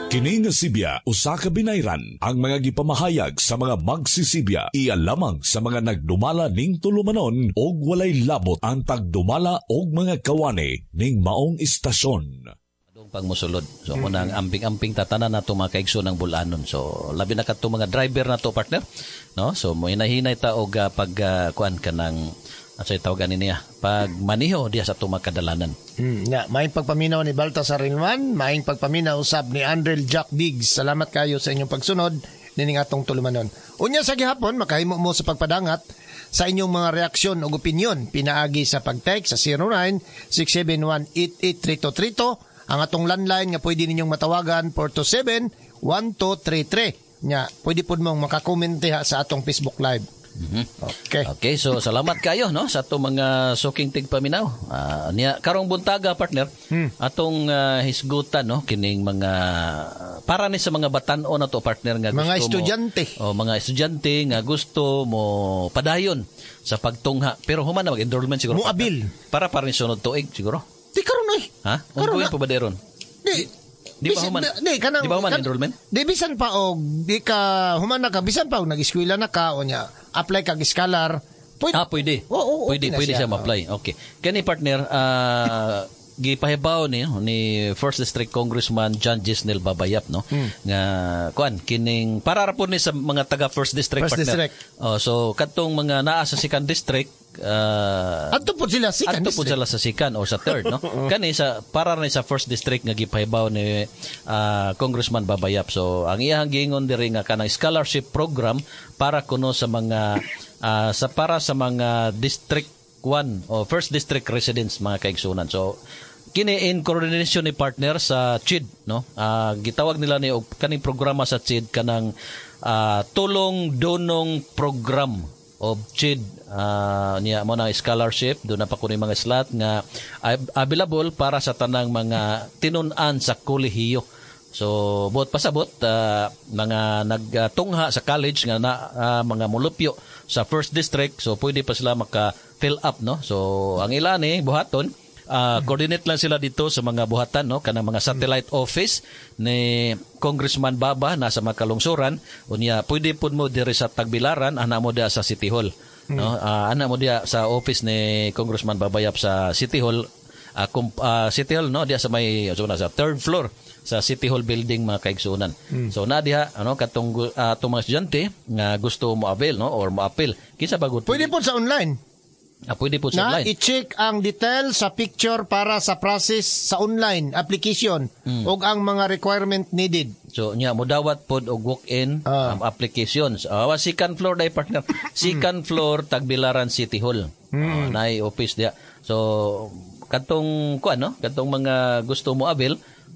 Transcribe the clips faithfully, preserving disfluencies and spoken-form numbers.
Kini nga Sibya usa ka binayran ang mga gipamahayag sa mga magsisibya iya lamang sa mga nagdumala ning tulumanon og walay labot ang pagdumala og mga kawani ning maong istasyon. Adong pagmusulod. So mo nang amping-amping tatanan nato mga kaigsoon ng bulanon. So labi na kadto mga driver nato partner, no? So mo hinahinay ta og uh, pag uh, kuan kanang at sa'yo tawagan niya, pag maniho diya sa tumakadalanan. Hmm, ya, maing pagpaminaw ni Baltasar Rilman, maing pagpaminaw usab ni Andrel Jack Diggs. Salamat kayo sa inyong pagsunod nining atong tulumanon. Unya sa gihapon, makahimo mo sa pagpadangat sa inyong mga reaksyon o opinyon. Pinaagi sa pag-text sa zero nine six seven one eight eight three two three two. Ang atong landline nga pwede ninyong matawagan four two seven one two three three. Nya, pwede po mong makakommente ha sa atong Facebook Live. Mm-hmm. Okay. Okay, so salamat kayo no sa atong mga suking tigpaminaw. Uh, niya karong buntaga partner, hmm. atong uh, hisgutan no kining mga para ni sa mga batan-o na to partner nga gusto mga estudyante. Mo, oh, mga estudyante nga gusto mo padayon sa pagtungha pero human na mag-enrollment siguro. Muabil. Para para ni sunod tuig siguro. Di karon oy. Ha? Unguin pa ba deron? Di Di ba human? Di, kanang, di ba human kan, enrollment? Di bisan pa og di ka human na ka bisan pa og nag-eskwela na ka o nya apply kag scholar. Pwede. Ah, pwede. Oo, oo, pwede, pwede siya, siya ma-apply. Okay. Kani partner, uh, gipahibaw ni ni First District Congressman John Gisnel Babayap no hmm. nga kuan kining para ra pud ni sa mga taga First District First partner. District. Oh, so kadtong mga naa sa second district uh, adto pud sila second adto pud sila sa second or sa third no kani sa para ni sa First District nga gipahibaw ni uh, Congressman Babayap. So ang iyang giingon diri nga kanang scholarship program para kuno sa mga uh, sa para sa mga district one o First District residents mga kaigsunan. So kini in coordination ni partner sa C I D no uh, gitawag nila ni og kaning programa sa C I D kanang uh, tulong donong program of C I D uh, niya mo na scholarship do na pa kuno mga slot nga available para sa tanang mga tinun-an sa kolehiyo. So buot pasabot uh, mga nagtungha sa college nga na uh, mga mulupyo sa First District so pwede pa sila maka fill up no. So ang ilan ni buhaton Uh, coordinate lang sila dito sa mga buhatan no kanang mga satellite office ni Congressman Baba nasa Makalungsuran unya pwede pud mo diri sa Tagbilaran ana mo dia sa City Hall no uh, ana mo dia sa office ni Congressman Babayap sa City Hall uh, kum, uh, City Hall no dia sa may so na sa third floor sa City Hall building mga kaigsunan. Hmm. So na diha ano katong uh, mga estudyante nga gusto mo avail no or mo appeal kinsa bagud pwede po sa online. Ah, pwede po sa na online. i-check ang detail sa picture para sa process sa online application mm. ug ang mga requirement needed. So nya modawat pod og walk-in uh. um, applications. Uh, second floor day partner. Second mm. floor Tagbilaran City Hall. Mm. Uh, naay office dia. So kadtong kuan no, kadtong mga gusto mo avail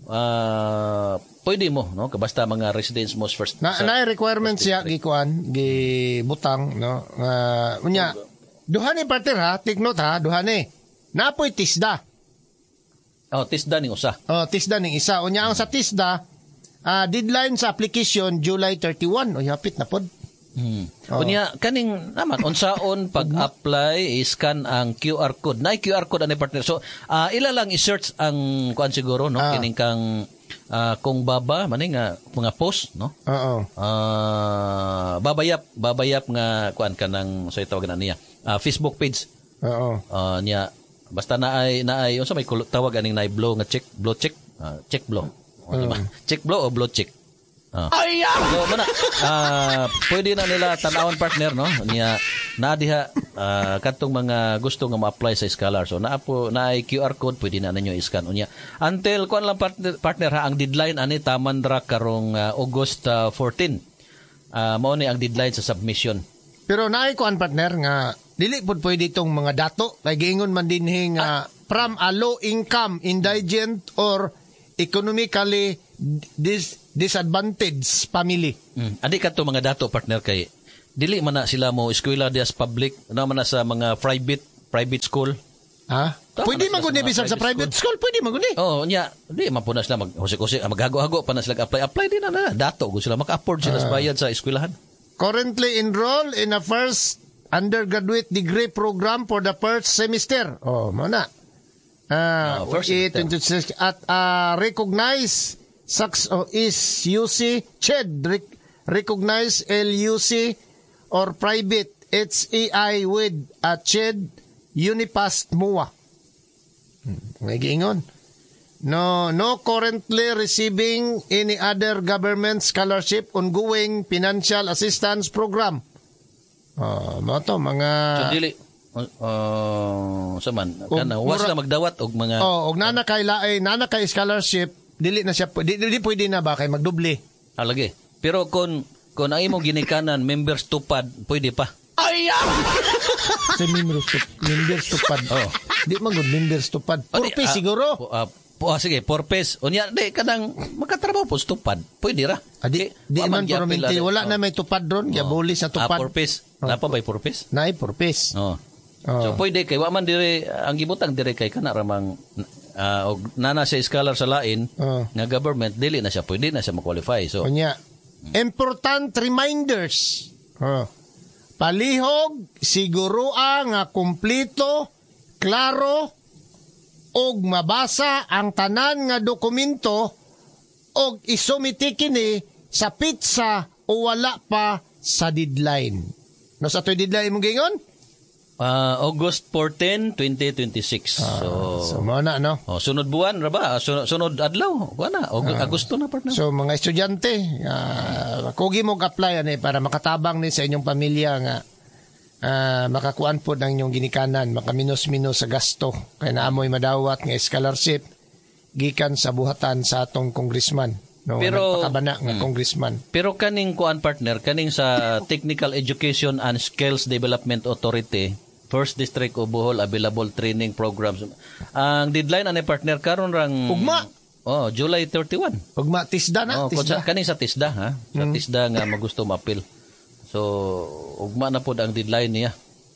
uh, pwede mo no basta mga residents most first. Na naay requirements siya gikuan gibutang no. Uh, unya duha ni partner ha, take note ha, duha ni. Napoy TISDA. Oh, TISDA ning usa. Oh, TISDA ning isa. Unya ang sa TISDA, uh, deadline sa application July thirty-one. O hapit na pod. Hmm. Oh. Unya kaning naman unsaon pag-apply iscan ang Q R code. Nay Q R code ani partner. So, uh, ila lang i-search ang kuan siguro no ah. kining kang uh, kung baba maning nga mga post no. Oo. Uh, babayap, babayap nga kuan kanang so tawagan niya. Uh, Facebook page. Oo. Uh, niya basta na ay na ay unsa may tawag aning na blow nga check, blow check, uh, check blow. O, diba? uh. Check blow o blow check. Uh. Ay so, mana, uh, pwede na nila tan-awon partner no. Niya na diha uh, kadtong mga gusto nga ma-apply sa scholar. So naa po na ay Q R code pwede na ninyo i-scan unya. Until kuan lang partner, partner ha ang deadline ani taman ra karong uh, August uh, fourteen. Uh, mao ni ang deadline sa submission. Pero naay kuan partner nga dili pud pwede itong mga dato kay giingon man dinhi nga ah. from a low income, indigent or economically dis- disadvantaged family. Mm. Adi ka to mga dato partner kay dili man na sila mo eskwela dias public na man na sa mga private private school. Ha? Tama pwede maguni bisan sa private school, school pwede maguni. Oh, nya di man po na sila maghusik-husik maghago-hago pa na sila apply apply din na, na. Dato go sila maka-afford sila uh. sa bayad sa eskwelahan. Currently enrolled in a first undergraduate degree program for the first semester. Oh, mo na. Uh, oh, first semester. At uh, recognize Sucks o is U C, C H E D, rec- recognized L U C or private H E I with a C H E D, Unipast M U A. Hmm, may giingon. No, no currently receiving any other government scholarship ongoing financial assistance program. Oh, mo to mga So dili uh, sa man Og- kana was mura- na magdawat og mga Oh, og nana kay laay, nana kay scholarship, dili na siya pu- di, di pwede na ba kay magdoble. ah, lagi. Pero kung kung ang imong ginikanan members tupad, pwede pa. Sa members to members tupad. Oh. Di man gud members tupad. O, di, Purpose ah, siguro. pu- ah, pu- ah, sige, purpose. Unya di kanang makatrabaho po tupad. Pwede ra. Ah, di, Okay, di wa man gyapil permanente, ari. wala Oh. na may tupad ron, giabolis na Ah, tupad. purpose. Na pa ba'y purpose? Naay purpose. Oh. Oh. So pwede kay wa man dire ang gibutang dire kay kana ramang ah, og nana siya scholar sa lain Oh. nga government dili na siya pwede na siya ma-qualify. So Unya, important reminders. Oh. Palihog, sigurua nga kumplito, klaro, og mabasa ang tanan nga dokumento og isumiti kini sa pizza o wala pa sa deadline. No sa to'y deadline mong gingon? ah, August fourteenth, twenty twenty-six. So So, mo na, no? oh, sunod buwan ra ba? Sunod, sunod adlaw. Kuha na. Og, Agosto na partner. So, mga estudyante, uh, kugi mo apply ani para makatabang ni sa inyong pamilya nga uh, makakuan po ng inyong ginikanan, makaminos-minos sa gasto. Kaya naamoy madawat nga scholarship gikan sa buhatan sa atong congressman. No, Pero- nagpakabana nga congressman. Pero kaning kuan partner, kaning sa Technical Education and Skills Development Authority, First District o Bohol available training programs. Ang deadline ani partner karon rang Ugma. Oh, July thirty-one. Pag matisda na, Oh, kung tisda. sa, kaning sa TISDA ha. Sa TISDA nga magusto mapil. So, ugma na pod ang deadline niya.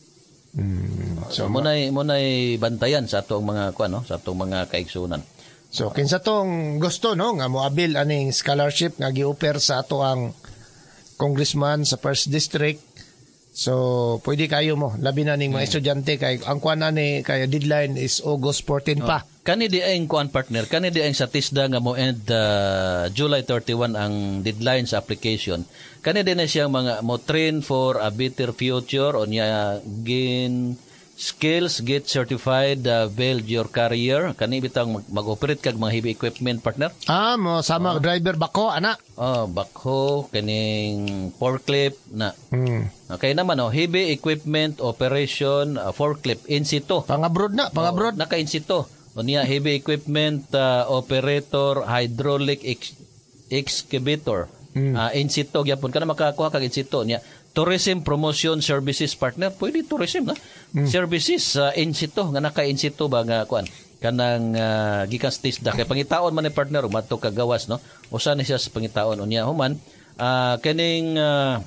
Mm, So, mo nay mo nay bantayan sa atong mga kuan no, sa atong mga kaigsunan. So kinsa tong gusto no nga moabil aning scholarship nga gi-offer sa ato ang congressman sa First District. So pwede kayo mo labi na ning mga estudyante kay ang kuan ani kay deadline is August fourteenth pa. Kani di ang kuan partner, kani di ang sa TISDA nga mo end uh, July thirty-one ang deadline sa application. Kani din na siyang mga mo train for a better future o niya gain skills, get certified, uh, build your career. Kani bitang mag- mag-operate kag mga heavy equipment partner. Ah mo sama driver bako ana. Oh, backhoe, kaning forklift na. Hmm. Okay naman oh, heavy equipment operation uh, forklift in situ. Pang-abroad na, pang-abroad. Oh, naka in situ. O niya heavy equipment uh, operator hydraulic ex- excavator. Uh, in situ gyapon kana makakuha kag in situ niya. Tourism Promotion Services partner, pwede tourism na. Services uh, in situ nga naka in situ ba nga kuan kanang uh, gikan sa TISDA kay pangitaon man ni partner umadto ka gawas no. Usa ni siya sa pangitaon unya human uh, kaning uh,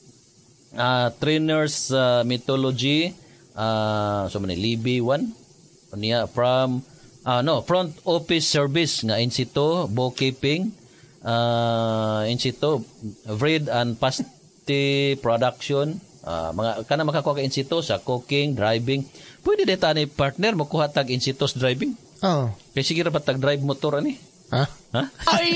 uh, trainers uh, methodology uh, so man Libby one unya from uh, no front office service nga in situ bookkeeping uh, in situ bread and pasta production, uh, mga kana makakuha ka in situ sa cooking, driving. Pwede deta ni partner mo kuha tag in situ sa driving. Oh. Kay sige ra pa tag drive motor ani. Ha? Ha? Ay!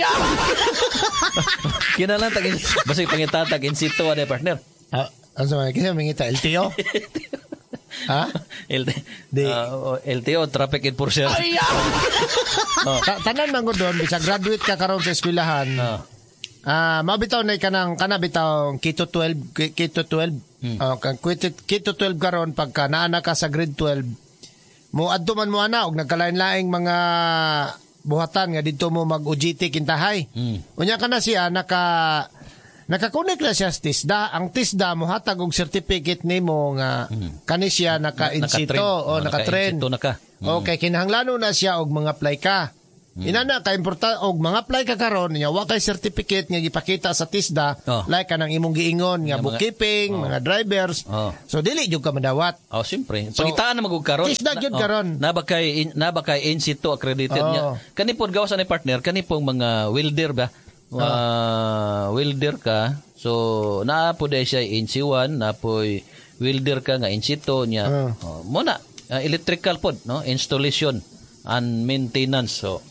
Kinalan tag in basig pangita tag in situ ani partner. Ah, ano sa mga kinsa mangita L T O? Ha? L T Di. uh, L T O traffic enforcer. Ay! Ta- tanan man gud doon bisag graduate ka karon sa eskwelahan. Ah. Ah, mabitaw na kanang kana bitaw K to twelve, K to twelve. Oh, kang K to twelve karon pagka naana ka sa grade twelve. Mo adto man mo ana og nagkalain-laing mga buhatan nga didto mo mag-O J T kintahay. Hmm. Unya kana siya naka nakakonek na siya sa TISDA. Ang TISDA mo hatag og certificate nimo nga kani siya naka-insito o naka-train. Naka-in situ na ka. Okay, kinahanglanon na siya og mga apply ka. Mm. Inana ka importante og mga apply ka karon nya wa kay certificate nga gipakita sa TISDA Oh. like kanang imong giingon nga Nga mga- bookkeeping, oh. mga drivers. Oh. So dili jud ka madawat. Oh, siyempre. So, Pangitaan na magug karon. TISDA gyud karon. Na ba kay in, na ba kay in situ accredited Oh. niya. Kani pod gawas ni partner, kani pong mga welder ba? Uh, welder ka. So naa po dai siya in C one, na po welder ka nga in situ niya. Oh. Mo na uh, electrical pod, no? Installation and maintenance. So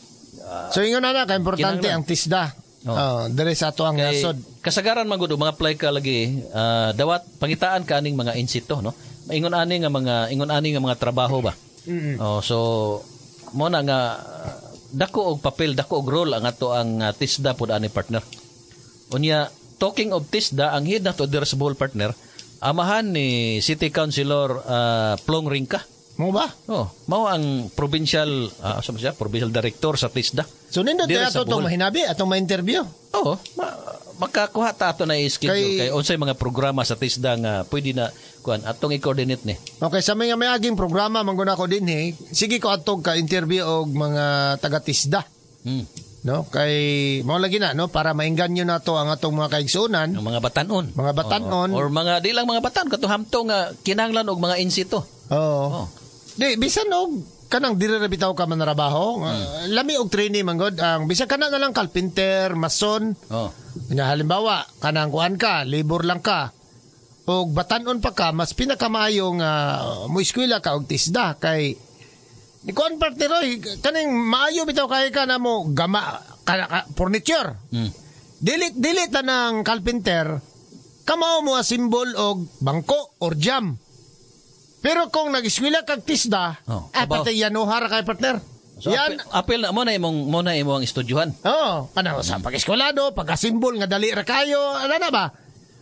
So ingon na na ka importante Kinahanglan. ang tisda. Oh. Oh, dire sa ato ang Kay, nasod. kasagaran man gud mga apply ka lagi ah, dawat pangitaan ka aning mga insito no. Ingon ani nga mga ingon ani nga mga trabaho ba. Mm-mm. Oh, so mo na nga ah, dako og papel, dako og role ang ato ang uh, tisda pud ani partner. Unya talking of tisda, ang head nato dire sa Bohol partner, amahan ni City Councilor uh, Plong Ringka. Mo ba? Oh, mao ang provincial uh, asa ba siya? Provincial director sa tisda. So nindot Dire kaya sa ato itong Bohol. mahinabi, atong ma-interview. Oo, ma- makakuha ta ato na i-schedule Kay- kay unsay mga programa sa tisda nga pwede na kuan atong i-coordinate ni. Okay, sa mga may aging programa mangguna ko din eh. Sige ko atong ka-interview og mga taga-tisda. Hmm. No? Kay mao lagi na no para maingganyo nato ang atong mga kaigsuonan. Ang mga batanon. Mga batanon. Oo, or mga di lang mga batan kato hamto nga kinahanglan og mga insito. Oo. Oh. Di bisan og kanang diri ra bitaw ka manarabaho. Uh, lami og training manggod ang bisan kana na lang carpenter, mason. Oh. Nya halimbawa kanang kuan ka, labor lang ka. Og batanon pa ka, mas pinakamaayo nga mo eskwela ka og tisda kay ni kuan partner oy kaning maayo bitaw kay ka na mo gama ka, ka, furniture. Hmm. Dilit dilit na ng carpenter kamao mo a symbol og bangko or jam. Pero kung nag-eskwela kag tisda, Oh, ah, kabaw. patay yanuhar kay partner. So Yan. apel, apel na mo na imong mo na imong estudyohan. Oo, ano, sa pag-eskwelado, pagka-symbol nga dali ra kayo, ano na ba?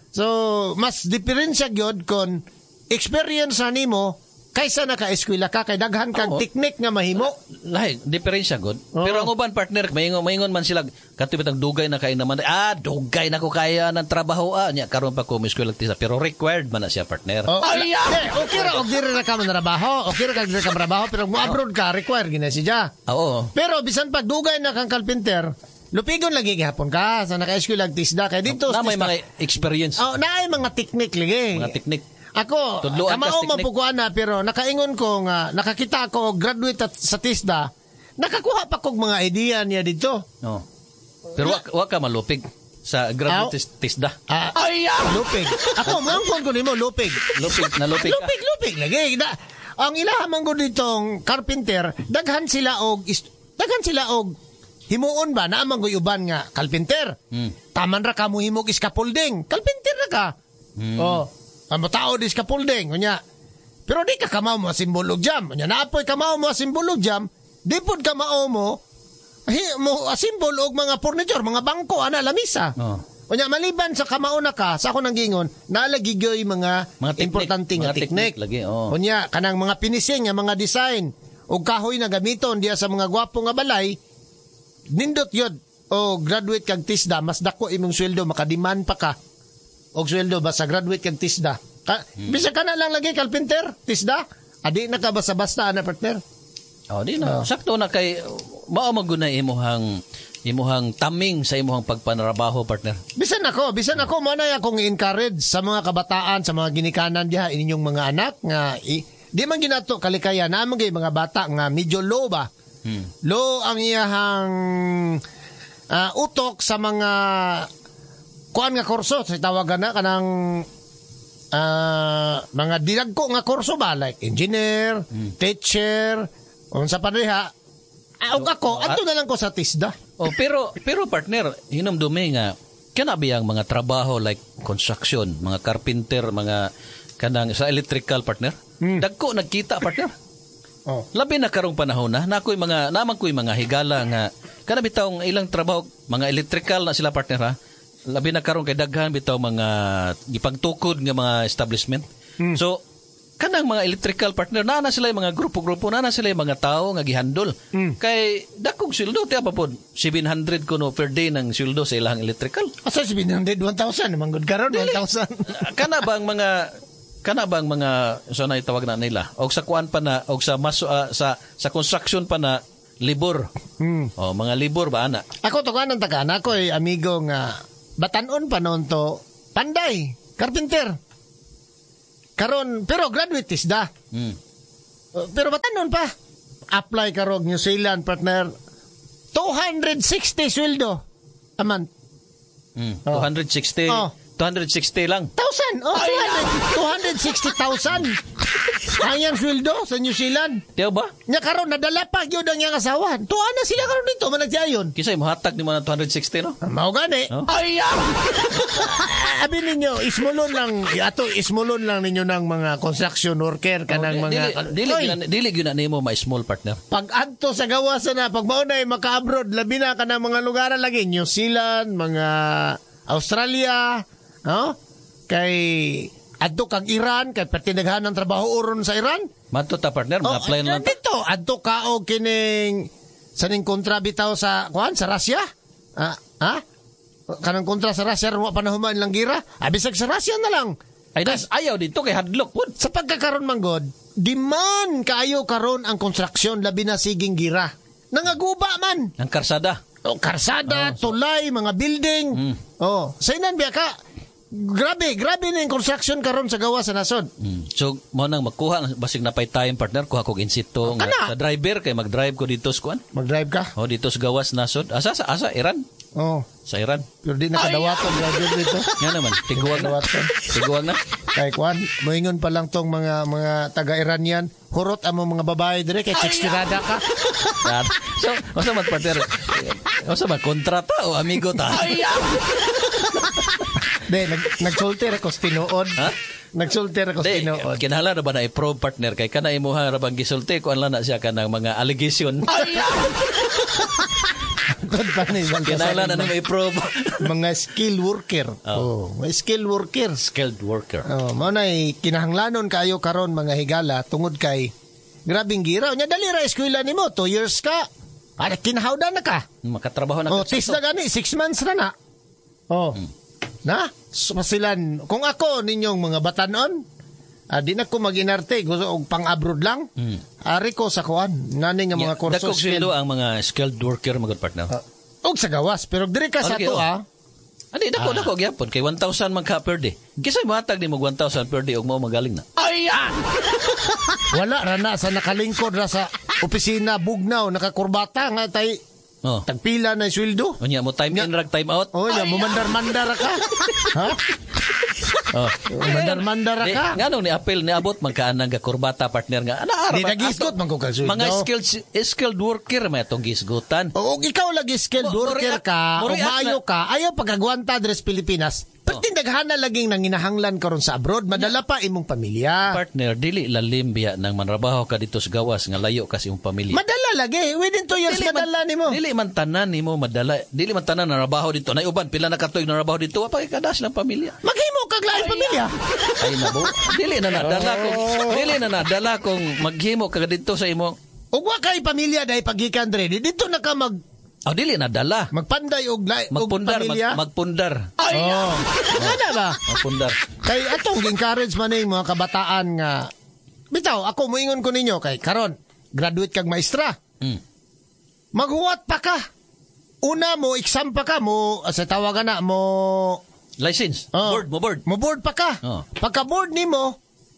So, mas diferensya gyud kon experience na nimo kaysa naka-eskwela ka kay daghan kag Oo. teknik nga mahimo. Lahi, diferensya god. Oo. Pero ang uban partner, maingon maingon man sila kadto bitang dugay na kay naman. Ah, dugay na ko kaya ng trabaho ah. Nya karon pa ko miskwela tisa pero required man na siya partner. Oh, ay, okay ra og diri ra ka man trabaho, okay ra kag diri ka trabaho pero mo abroad ka require gina siya. Ah, oo. Pero bisan pag dugay na kang carpenter, lupigon lagi gihapon ka sa naka-eskwela kag tisda kay dito. Na may tisda- mga experience, Oh, naay mga teknik lagi. mga teknik. Ako, Tudloan kas kamao teknik. mapukuan na pero nakaingon ko nga nakakita ako og graduate at, sa TISDA. Nakakuha pa kog mga idea niya dito. No. Pero wa, wa ka malupig sa graduate tis- tisda. Ah, ay, lupig. Ako, mangkon ko nimo lupig. Lupig na lupig ka. Lupig, lupig lagi. Da, ang ilaha man ko ditong carpenter, daghan sila og ist- daghan sila og himuon ba na amang uban nga carpenter. Hmm. Taman ra ka mo himog scaffolding. Carpenter ra ka. Oh. Ang tao di scaffolding, kunya. Pero di ka kamao mo simbol og jam. Kunya naapoy kamao mo simbol og jam, di pud kamao mo hi, mo simbol og mga furniture, mga bangko ana lamisa. Oh. Kunya maliban sa kamao na ka, sa ako nang gingon, naalagi gyoy mga, Mga teknik, importante nga mga teknik teknik. lagi, oh. Kunya kanang mga finishing nga mga design og kahoy na gamiton diya sa mga gwapo nga balay, nindot yod o graduate kag TISDA, mas dako imong sweldo, makadiman pa ka og sweldo ba sa graduate kag TISDA. Ka, Hmm. Bisa ka na lang lagi carpenter, TISDA, adi na ka basta-basta na partner. Oh, di na. Sakto na kay mao maguna imuhang imuhang taming sa imuhang pagpanarabaho partner. Bisan ako, bisan ako mo na akong encourage sa mga kabataan, sa mga ginikanan diha inyong mga anak nga i, di man ginato kalikayan na mga mga bata nga medyo low ba. Hmm. Low ang iyahang ah, utok sa mga kuan nga kurso sa tawagan na kanang ah, mga dinagko nga kurso ba like engineer, teacher, unsa pa diha. Ah, og ako, ato na lang ko sa TISDA. Oh, pero pero partner, hinumdumi nga kana biyang mga trabaho like construction, mga carpenter, mga kanang sa electrical partner. Hmm. Dagko nagkita partner. Oh. Labi na karong panahon na nakoy mga naman koy mga higala nga kana bitaw ilang trabaho mga electrical na sila partner ha. Labi na karon kay daghan bitaw mga gipagtukod nga mga establishment. Hmm. So kanang mga electrical partner na na sila yung mga grupo-grupo na na sila yung mga tao nga gihandol. Hmm. Kay dakong sweldo tiya pa pod seven hundred kuno per day ng sweldo sa ilang electrical. Asa seven hundred, one thousand naman good karon one thousand. Kana bang mga kana bang mga so na itawag na nila og sa kuan pa na og sa mas ah, sa sa construction pa na libor. Hmm. Oh, mga libor ba ana? Ako to kanang tagana ko ay amigo nga batanon pa noon to panday, carpenter. Karon pero graduate TISDA. Hmm. Uh, pero batanon pa. Apply karog New Zealand partner. two hundred sixty sweldo a month. Hmm. Oh. two hundred sixty Oh. two hundred sixty lang. Thousand. Oh, two hundred sixty thousand. Ang sweldo sa New Zealand. Tiyo ba? Nya karon nadala pa gyud ang iyang asawa. Tuwa na sila karon dito managsayon. Kisay mohatag ni mo ng two hundred sixty, no? Mao gani. Oh? Ay. Abi ninyo, ismulon lang ato ismulon lang ninyo ng mga construction worker kanang Oh, mga dili dili dili gyud na nimo ma small partner. Pag adto sa gawasan na pag maunay maka-abroad labi na kanang mga lugar lagi New Zealand, mga Australia, no? Kay adto kag Iran kay pertinaghan ng trabaho uron sa Iran. Madto ta partner, Oh, ma-apply na lang ta. dito adto ka og kining saning kontra bitaw sa kuan sa Russia. Ah, ha? Kanang kontra sa Russia ron wa panahuman lang gira. Abisag sa Russia na lang. Ay das ayaw dito kay hadlok pud. Sa pagkakaroon manggod, diman kaayo karon ang konstruksyon labi na siging gira. Nangaguba man. Ang karsada. O karsada, Oh, so- tulay, mga building. Mm. Oh, sa inan biya ka. Grabe, grabe na yung construction karon sa gawa sa nasod. Mm. So mo nang makuha ang basig napay time partner kuha kog insito nga kana. sa driver kay mag-drive ko dito sa kuan. Mag-drive ka? Oh dito sa gawas nasod. Asa sa asa Iran? Oh, Sa Iran. pero di nakadawaton driver dito. Nga naman, tiguang na. Dawaton. Tiguang na. Kay kuan, moingon pa lang tong mga mga taga-Iranian, hurot amo mga babae dire kay tekstirada ka. Yan. So, asa man partner? Asa man kontrata o amigo ta? De, nag nagsulti ra ko sa tinuod. Ha? Nagsulti ra ko sa Di, tinuod. kinahanglan na ba na i-pro partner kay kana imuha ra bang gisulti ko anla na siya kanang mga allegation. Kod pa ni Kinahanglan na na may pro mga skill worker. Oh, mga skill worker. skilled worker. Oh, mao nay kinahanglanon kayo karon mga higala tungod kay grabing gira. Nya dali ra eskwela nimo, two years ka. Para kinahawdan na ka. Makatrabaho na Oh, ka. tis na gani six months na na. Oh. Na? So, silan, kung ako ninyong mga batanon, ah, di na ko mag-inarte, gusto og pang-abroad lang. Hmm. Ari ko sa kuan, nani nga mga kurso Dakog sweldo ang mga skilled worker mga partner. Ah, og sa gawas, pero diri ka sa Okay, to oh. ah. Ani dako dako gyapon kay one thousand man ka per day. Kisay mohatag nimo one thousand per day og mao magaling na. Wala ra na sa nakalingkod ra sa opisina bugnaw nakakurbata nga tay Oh. tagpila na sweldo. Unya mo time in rag time out. Oh, ya mumandar-mandar ka. Ha? Oh. Mandar-mandar Di, ka. ngano ni apel ni abot magkaan nga kurbata partner nga. Ana Di nagisgot man ko kag sweldo. Mga skilled skilled worker may atong gisgutan. O ikaw lagi skilled Mo- worker moriat- ka, o moriat maayo na- ka, ayaw pagagwanta dres Pilipinas. Pati daghana laging nanginahanglan karon sa abroad, madala pa imong pamilya. Partner dili lalim biya nang manrabaho ka dito sa gawas nga layo ka sa imong pamilya. Madala lagi, within two years Dili man- madala nimo. Dili man tanan nimo madala. Dili man tanan na trabaho dito. Nay uban pila na katuig na trabaho dito wa pa kay kada silang pamilya. Maghimo kag lain pamilya. Ay nabo. Dili na nadala kong dili na nadala kong maghimo ka dito sa imo. Ug wa kay pamilya dai pagikan dre, dito na ka mag Oh dili nadala. magpanday og lain og Magpundar pamilya. mag, magpundar. Oh. Ana ba? Magpundar. Kay atong encourage man ning mga kabataan nga bitaw ako moingon ko ninyo kay karon graduate kag maestra. Mm. Maghuwat pa ka. Una mo exam pa ka mo sa tawagan na mo License. Oh. Board mo board. mo board pa ka. Oh. Pagka board nimo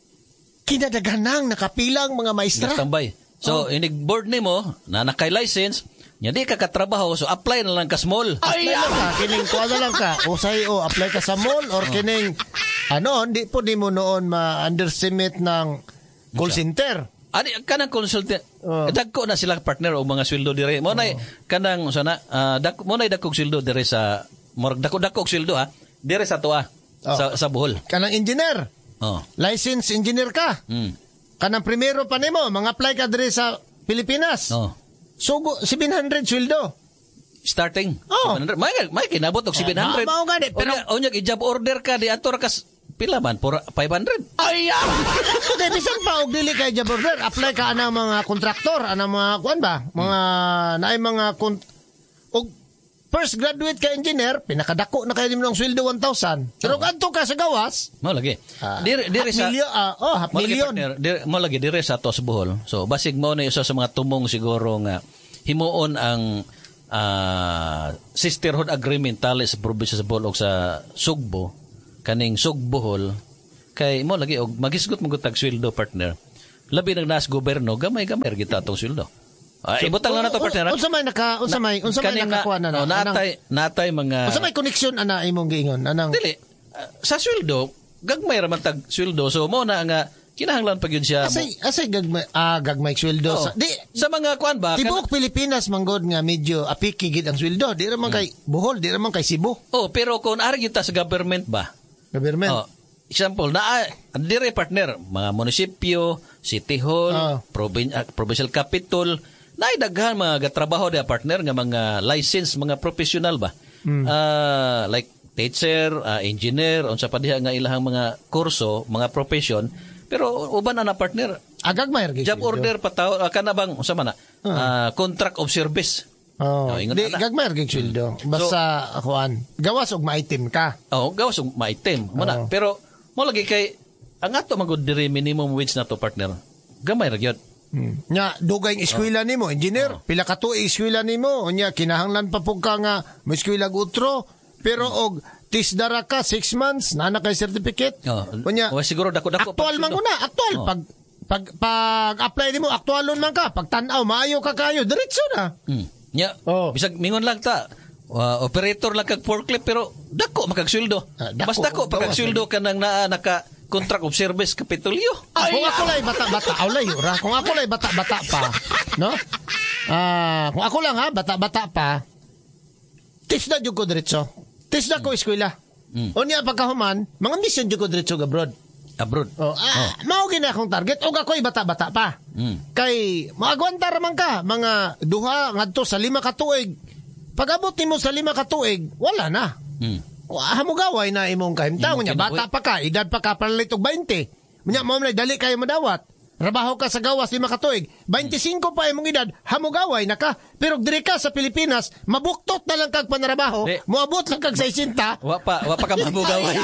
kinadaganang nakapilang mga maestra. Tambay. So inig board nimo na nakay license, nya di ka katrabaho so apply na lang ka small. Apply lang ka, kining kuha na lang ka. O say, o, apply ka sa mall or kining, ano, hindi po di mo noon ma-underestimate ng call center. Ani kanang consultant Oh. dagko na sila partner o mga sweldo dire. Mo nay kanang sana uh, dak mo nay dakog sweldo dire sa murag dako dako sweldo ha. Dire sa tuwa Oh. sa sa Bohol. Kanang engineer, Oh. license engineer ka. Mm. Kanang primero pa nimo, mga-apply ka dire sa Pilipinas. Oh. Sugo, seven hundred sweldo. Starting. Oh. seven hundred. May may kinabot og seven hundred. mao gani, pero- pero unya i-job order ka di ator ka s- pila man for five hundred. Hindi, bisan pa, og dili kay job order, apply ka anang mga kontraktor, anang mga, kuan ba, mga, naay mga, kont- og first graduate ka engineer, pinakadako na kayo ng sweldo one thousand. Pero oh. Adto ka sa gawas, Mo lagi. ah, dire dire half sa million, ah, oh, half mo lagi million. partner, dire, mo lagi dire sa tos Bohol. So basig mo na isa sa mga tumong siguro nga himuon ang ah, sisterhood agreement tali sa probinsya sa Bohol o sa Sugbo kaning Sugbohol kay mo lagi og magisgot mo gutag sweldo partner. Labi nang nas gobyerno gamay-gamay kita atong sweldo. Ay, ibutang lang na to partner. ha? Unsa may naka, unsa may, unsa may Kaning nakakuha na na. oh, natay natay mga Unsa may connection ana imong giingon, anang, dili uh, sa sweldo, gagmay raman tag sweldo. So mo na nga kinahanglan pag yun siya. Asay, asay gagmay, ah, gagmay sweldo. Oh, Sa, di, sa mga kuan ba? Tibuok kan, Pilipinas, manggod nga medyo apiki gid ang sweldo. Di raman hmm. kay Bohol, di raman kay Cebu. Oh, pero kung ari kita sa government ba? Government? Oh, example, na dire partner, mga munisipyo, city hall, oh. provin- uh, provincial capital, naidaghan mga gatrabaho dia partner nga mga license, mga professional ba? Hmm. Uh, like teacher, uh, engineer, unsa pa diha nga ilahang mga kurso, mga profession, pero uban na na partner. Agag may job order pataw uh, kana bang unsa man na? Uh, uh, contract of service. Oh, no, di gagmay gig sweldo. Basta so, kuan, gawas og maitim ka. Oh, gawas og maitim. Muna, oh. Pero mo lagi kay ang ato magud diri minimum wage na to partner. Gamay ra gyud. Hmm. Nya dugay ang eskwela oh. nimo, engineer. Oh. Pila ka tuig eskwela nimo, unya kinahanglan pa pug ka nga mo eskwela utro, pero hmm. og tisdara ka six months na na kay certificate. Oh. Unya oh, siguro dako-dako aktual man una, aktual oh. pag pag pag apply nimo aktualon man ka, pag tan-aw maayo ka kayo, diretso na. Hmm. Nya, oh. bisag mingon lang ta. Uh, operator lang kag forklift pero dako makagsuldo. Ah, dako, Basta ko pagkagsuldo ka nang naa naka contract of service kapitulyo. Ah, kung ako lay bata-bata, awlay ra. Kung ako lay bata-bata pa, no? Ah, kung ako lang ha, bata-bata pa. Tisda jud ko diretso. Tisda ko eskwela. Mm. Unya pagkahuman, mga mission jud ko diretso ga abroad. Abroad. Oh, ah, oh. Mao gina akong target og ako'y bata-bata pa. Mm. Kay maagwanta ra man ka mga duha ngadto sa lima ka tuig. Pag abot nimo sa lima ka tuig, wala na. Mm. Hamugaway na imong kahimtang nya bata pa ka, edad pa ka palit og twenty. Nya mo man dali kayo madawat. Trabaho ka sa gawas lima ka tuig, twenty-five pa imong edad, hamugaway na ka. Pero diri ka sa Pilipinas, mabuktot na lang kag panarabaho, moabot lang kag sixty. Wa pa, wa pa ka mahumugaway.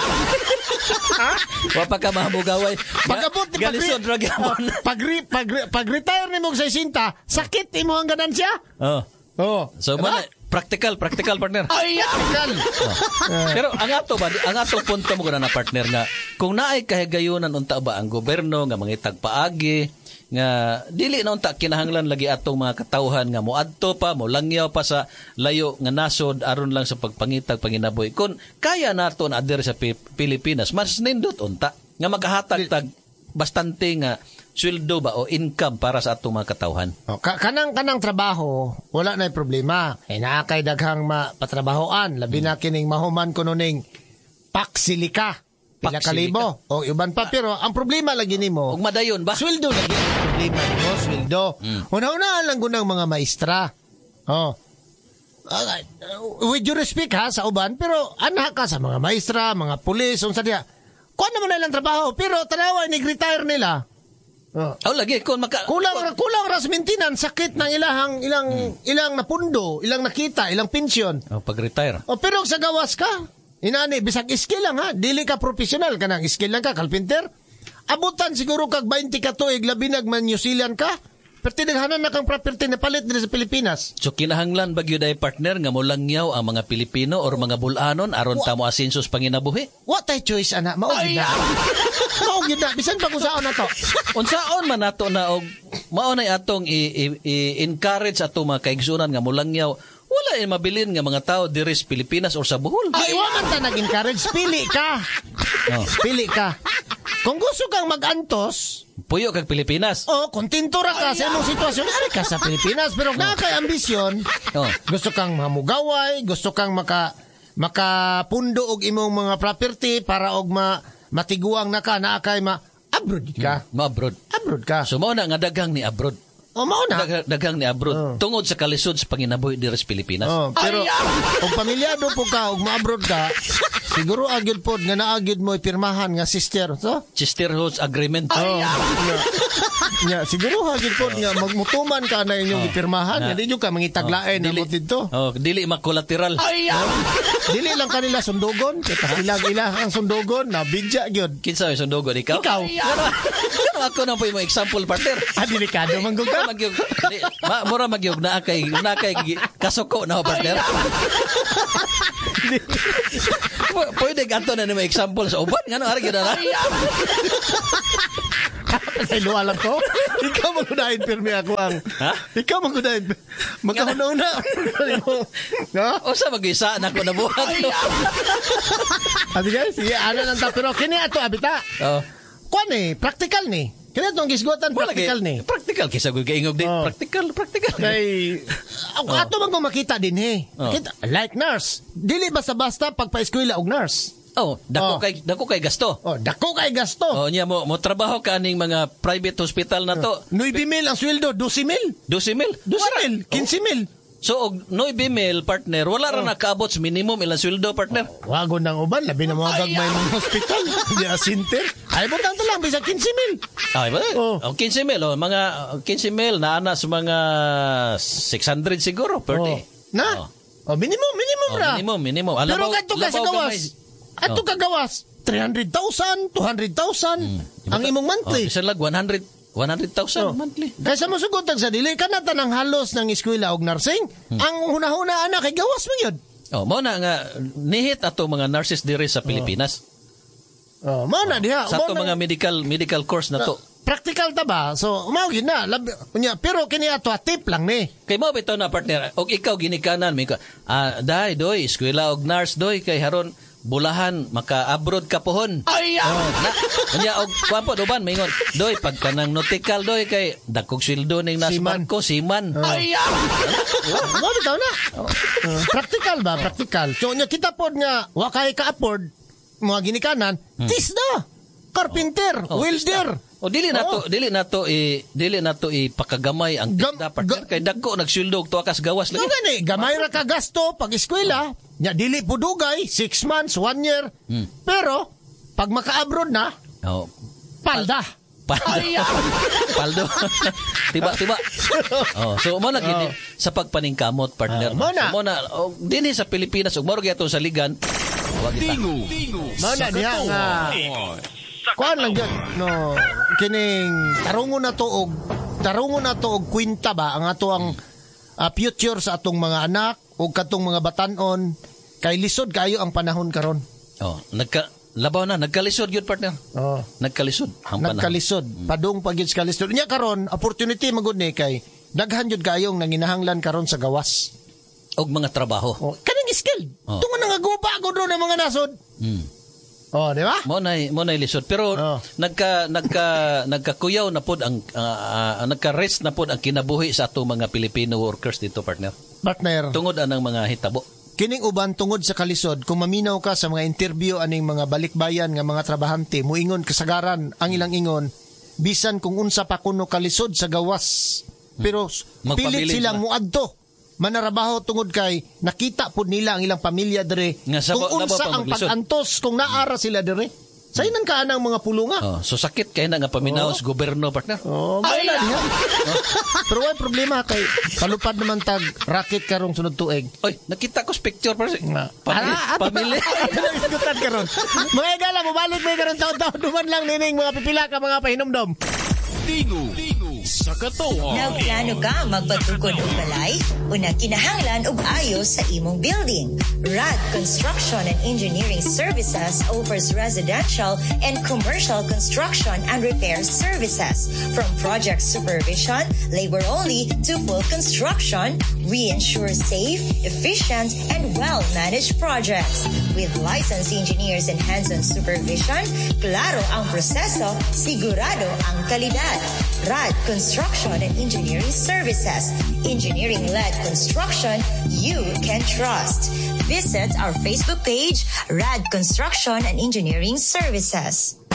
Ha? Wa pa ka mahumugaway. Pag-abot ni Galisod ra gyapon. Pag pag pag-retire nimo og sixty, sakit imo ang ganansya. Oh. Oh. So man, practical, practical partner. Ay, practical. Oh. Pero ang ato ba, ang ato punto mo na na partner nga kung naay kahigayunan unta ba ang gobyerno nga mangitag paagi nga dili na unta kinahanglan lagi atong mga katawhan nga moadto pa, molangyaw pa sa layo nga nasod aron lang sa pagpangitag panginabuhi. Kun kaya naton ader sa Pilipinas, mas nindot unta nga makahatag tag bastante nga sweldo ba o income para sa atong mga katawhan. O, ka- kanang kanang trabaho, wala na problema. Eh naakay daghang mapatrabahoan, labi na kining mahuman kuno ning paksilika. Pila ka libo o iban pa, pero ang problema lagi nimo. Ug madayon ba? Sweldo lagi ang problema nimo, sweldo. Mm. Una-una lang gunang mga maestra. Oh. Uh, with due respect ha sa uban, pero anak ka sa mga maestra, mga pulis, unsa diha. Kuan naman nilang trabaho, pero tanawa nag-retire nila. Oh. Oh, lagi kun maka kulang ra kulang ra sa maintenance, sakit ng ilahang ilang hmm. ilang napundo, ilang nakita, ilang pensyon. Oh, pag-retire. Oh, pero sa gawas ka, inani bisag skill lang ha, dili ka professional kanang skill lang ka, carpenter. Abutan siguro kag twenty ka tuig labi nag man New Zealand ka. Pertinaghanan na kang property na palit diri sa Pilipinas. So kinahanglan bagyo day partner nga molangyaw ang mga Pilipino or mga bulanon aron ta mo asensos panginabuhi. What a choice ana, mao gid na. Mao gid na bisan pa kung saon na to. Unsaon man nato na og mao nay atong i-encourage ato mga kaigsunan nga molangyaw. Wala eh mabilin nga mga tao diri sa Pilipinas or sa Bohol. Ay, wa man ta nag-encourage, pili ka. Oh. Pili ka. Kung gusto kang mag-antos, puyo kag Pilipinas. Oh, kontento ra ka sa imong sitwasyon, ari ka sa Pilipinas, pero oh. Nakay ambisyon. Oh. Gusto kang mamugaway, gusto kang maka makapundo og imong mga property para og ma, matiguang na ka, na kay ma abroad ka. Hmm. Ma-abroad. Abroad ka. So mao na nga daghang ni abroad. Oh, mao na. Dag- daghang ni abroad. Oh. Tungod sa kalisod sa panginabuhi diri sa Pilipinas. Oh, pero kung pamilyado po ka ug ma-abroad ka, siguro agid pod nga naagid mo ipirmahan nga sister, so? Sisterhood agreement. Oh. Yeah. Yeah, siguro agid pod nga magmutuman ka na inyong oh. ipirmahan, nga di ka mangitaglain oh. na mo dito. Oh, dili mag-collateral. Oh. Dili lang kanila sundugon, kay ilang ila ang sundugon na bidya gyud. Kinsa may sundugon ikaw? Ikaw. Pero ako na po yung example partner. Ah, delikado man gud ka. Magyug. Ma mura magyug na kay na kay kasuko na partner. Pwede ganto na ni example sa uban ngano ara gyud na. Sa luwa lang ko. Ikaw magunahin, pirmi ako ang... Ha? Ikaw magunahin. Magkahuna-una. No? O sa mag-isa na ko na buhat. Abi guys, sige, ano lang ta. Pero kini ato, abita. Oh. Kuan eh, practical ni. Kini itong gisgotan, practical ni. Practical. Kisa ko kaingog din. Oh. Practical, practical. Kay, ako ato man ko makita din eh. Oh. Kita, like nurse. Dili basta-basta pagpa-eskwela og nurse. Oh, Oh. dako kay dako kay gasto. Oh, dako kay gasto. Oh, niya mo mo trabaho ka ning mga private hospital na to. nine mil ang sweldo, twelve mil. twelve mil. twelve mil, fifteen mil. So og nine mil partner, wala ra nakaabot sa minimum ilang sweldo partner. Wago ng uban, labi na mga gagmay ng hospital. Di asinter. Ay, butang to lang, bisa fifteen mil. Ay ba? Oh. Oh. fifteen mil, oh, mga fifteen mil na ana sa mga six hundred siguro per day. Oh. Na? Oh. Oh, minimum, minimum Oh, ra. minimum, minimum. Pero Alabaw- kadto ka sa labaw gawas. gamay. Ato Oh. ka gawas. three hundred thousand, two hundred thousand ang imong monthly. Oh, isa lang one hundred one hundred thousand Oh. monthly. Kaysa mo sugotag sa dili ka na tanang halos ng eskwela og nursing. Hmm. Ang hunahuna ana kay gawas man yun. Oh, mo na nga nihit ato mga nurses diri sa Pilipinas. Oh, mo na diha. Sa Mao ato na- mga medical medical course na to. Practical ta ba? So, mao gid na. Lab, unya, pero kini ato tip lang ni. Kay mo bitaw na partner, og ikaw ginikanan mi ka. Ah, dai doy, eskwela og nurse doy kay haron bulahan maka-abroad ka pohon. Ay! Oh, na, unya og kwapo duban maingon, doy pagka nang nautical doy kay dagkog sweldo ning nasa Siman. barko siman. Ay! Mo bitaw na. Uh, practical ba? Practical. So, unya kita pod nga wa kay ka-afford mga ginikanan, tis na. Carpenter, Oh, welder. O dili na to, Oo. dili na to i dili na to ipakagamay ang Gam- tinda partner ga- kay dagko nagsweldo og tuwa kas gawas So, lagi. gani, gamay ra ka gasto pag eskwela, nya dili po dugay, six months, one year. Hmm. Pero, pag maka-abroad na, Oh. palda. Paldo. Paldo. tiba, tiba. Oh, so mo na gini sa pagpaningkamot partner. Ah, mo na. So, mo na oh, dinhi sa Pilipinas ug maro gyud sa ligan. Wa kita. Mao na diha nga. Kuan lang gyud no kining tarungon na to og tarungon na to og kwenta ba ang ato ang ah, future sa atong mga anak ug katong mga batan-on kay lisod kayo ang panahon karon. Oh, nagka labaw na nagkalisod gyud partner. Oh. Nagkalisod ang panahon. Nagkalisod. Padung pagyud sa kalisod. Nya karon opportunity magud ni kay daghan jud kayong nanginahanglan karon sa gawas. Og mga trabaho. Oh, kanang skill. Oh. Tunga nga guba ko do ng mga nasod. Mm. Oh, di ba? Mo na mo na lisod pero Oh. nagka nagka nagkakuyaw na pod ang uh, nagka-rest na pod ang kinabuhi sa ato mga Filipino workers dito partner. Partner. Tungod anang mga hitabo. Kining uban tungod sa kalisod, kung maminaw ka sa mga interview aning mga balikbayan nga mga trabahante, muingon kasagaran ang ilang ingon, bisan kung unsa pa kuno kalisod sa gawas. Pero Magpabilin pilit silang sila. muadto. Manarabaho tungod kay nakita po nila ang ilang pamilya dire. Nga sa- Kung labaw unsa pa ang maglisod. pag-antos kung naara sila dire. Sa inan ka anang mga pulunga. Oh, so sakit kay na nga paminaw sa gobyerno partner. Oh, ay, diha. Pero wala problema kay palupad naman tag racket karong sunod tuig. Oy, nakita ko sa picture pa Nga. Pamilya. Ah, ato- Pamilya. ato na isgutan karon. Mga igala, mabalik may karon taon-taon duman lang nining mga pipila ka mga pahinomdom. Tingo sa katoa. Nagplano ka magpatukod og balay? Una kinahanglan og ayos sa imong building. Rad Construction and Engineering Services offers residential and commercial construction and repair services. From project supervision, labor only, to full construction, we ensure safe, efficient, and well-managed projects. With licensed engineers and hands-on supervision, klaro ang proseso, sigurado ang kalidad. Rad Construction and Engineering Services. Engineering-led construction you can trust. Visit our Facebook page, Rad Construction and Engineering Services.